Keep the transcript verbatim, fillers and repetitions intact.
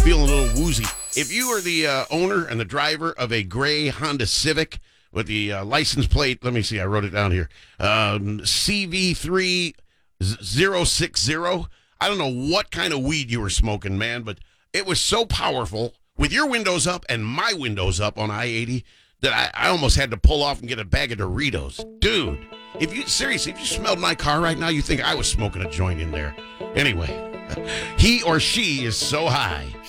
feeling a little woozy. If you are the uh, owner and the driver of a gray Honda Civic with the uh, license plate, let me see, I wrote it down here, um, C V three zero six zero, I don't know what kind of weed you were smoking, man, but it was so powerful with your windows up and my windows up on I eighty that I, I almost had to pull off and get a bag of Doritos. Dude, if you, seriously, if you smelled my car right now, you think I was smoking a joint in there. Anyway, he or she is so high.